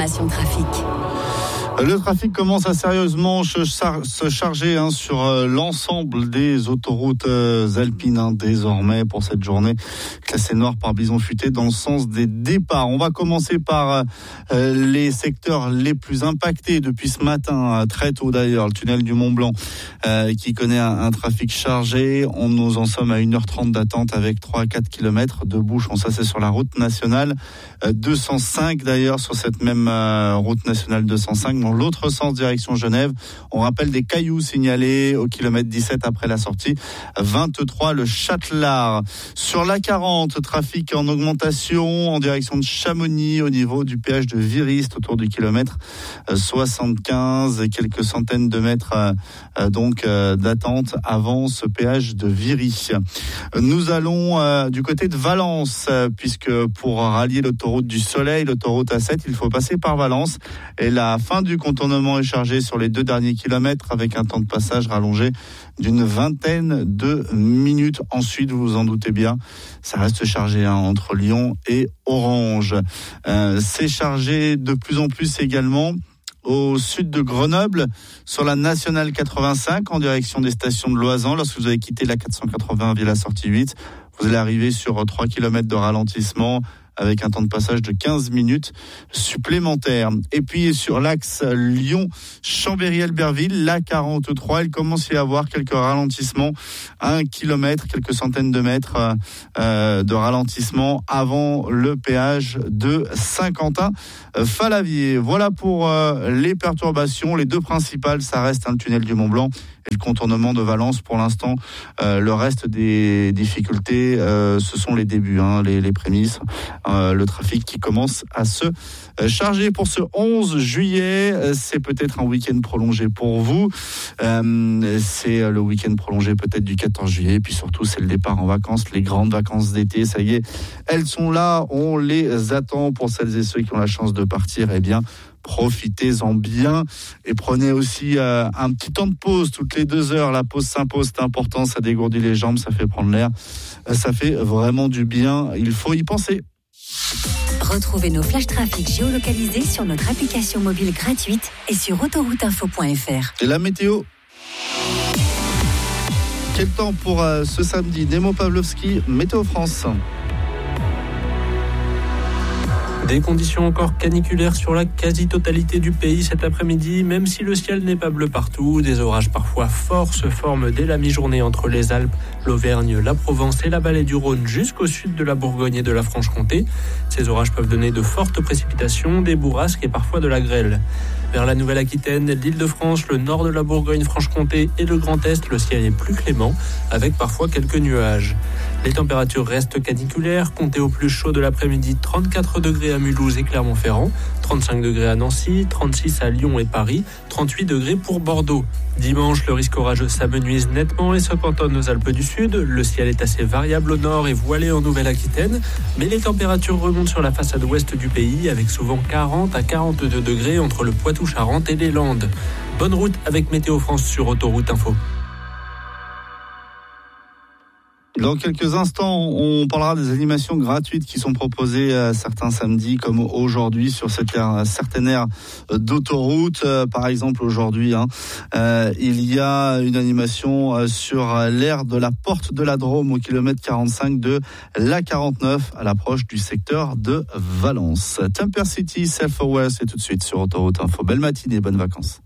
l'information trafic. Le trafic commence à sérieusement se charger sur l'ensemble des autoroutes alpines désormais pour cette journée classée noire par Bison Futé dans le sens des départs. On va commencer par les secteurs les plus impactés depuis ce matin, très tôt d'ailleurs, le tunnel du Mont-Blanc qui connaît un trafic chargé. Nous en sommes à 1h30 d'attente avec 3 à 4 km de bouchons. Ça c'est sur la route nationale 205 d'ailleurs, sur cette même route nationale 205. Dans l'autre sens, direction Genève, on rappelle des cailloux signalés au kilomètre 17 après la sortie 23, le Châtelard. Sur la 40, trafic en augmentation en direction de Chamonix au niveau du péage de Viry, autour du kilomètre 75 et quelques centaines de mètres d'attente avant ce péage de Viry. Nous allons du côté de Valence, puisque pour rallier l'autoroute du Soleil, l'autoroute A7, il faut passer par Valence et la fin du contournement est chargé sur les 2 derniers kilomètres avec un temps de passage rallongé d'une vingtaine de minutes. Ensuite, vous vous en doutez bien, ça reste chargé entre Lyon et Orange. C'est chargé de plus en plus également au sud de Grenoble, sur la nationale 85 en direction des stations de Loisan. Lorsque vous avez quitté la 480 via la sortie 8, vous allez arriver sur 3 km de ralentissement avec un temps de passage de 15 minutes supplémentaires. Et puis sur l'axe Lyon-Chambéry-Albertville, la 43, il commence à y avoir quelques ralentissements, 1 kilomètre, quelques centaines de mètres de ralentissement avant le péage de Saint-Quentin-Fallavier. Voilà pour les perturbations. Les 2 principales, ça reste le tunnel du Mont-Blanc et le contournement de Valence. Pour l'instant, le reste des difficultés, ce sont les débuts, les prémices. Le trafic qui commence à se charger pour ce 11 juillet. C'est peut-être un week-end prolongé pour vous. C'est le week-end prolongé peut-être du 14 juillet. Et puis surtout, c'est le départ en vacances, les grandes vacances d'été. Ça y est, elles sont là. On les attend. Pour celles et ceux qui ont la chance de partir, eh bien, profitez-en bien et prenez aussi un petit temps de pause toutes les 2 heures. La pause s'impose, c'est important, ça dégourdit les jambes, ça fait prendre l'air, ça fait vraiment du bien, il faut y penser. Retrouvez nos flashs trafic géolocalisés sur notre application mobile gratuite et sur autorouteinfo.fr. Et la météo. Quel temps pour ce samedi? Nemo Pavlovski, Météo France. Des conditions encore caniculaires sur la quasi-totalité du pays cet après-midi, même si le ciel n'est pas bleu partout. Des orages parfois forts se forment dès la mi-journée entre les Alpes, l'Auvergne, la Provence et la vallée du Rhône jusqu'au sud de la Bourgogne et de la Franche-Comté. Ces orages peuvent donner de fortes précipitations, des bourrasques et parfois de la grêle. Vers la Nouvelle-Aquitaine, l'Île-de-France, le nord de la Bourgogne-Franche-Comté et le Grand Est, le ciel est plus clément, avec parfois quelques nuages. Les températures restent caniculaires, comptez au plus chaud de l'après-midi 34 degrés à Mulhouse et Clermont-Ferrand, 35 degrés à Nancy, 36 à Lyon et Paris, 38 degrés pour Bordeaux. Dimanche, le risque orageux s'amenuise nettement et se cantonne aux Alpes du Sud. Le ciel est assez variable au nord et voilé en Nouvelle-Aquitaine, mais les températures remontent sur la façade ouest du pays avec souvent 40 à 42 degrés entre le Poitou-Charentes et les Landes. Bonne route avec Météo France sur Autoroute Info. Dans quelques instants, on parlera des animations gratuites qui sont proposées certains samedis, comme aujourd'hui sur cette certaine aire d'autoroute. Par exemple, aujourd'hui, il y a une animation sur l'aire de la Porte de la Drôme au kilomètre 45 de l'A49 à l'approche du secteur de Valence. Temper City, Self-Aware, c'est tout de suite sur Autoroute Info. Belle matinée, bonnes vacances.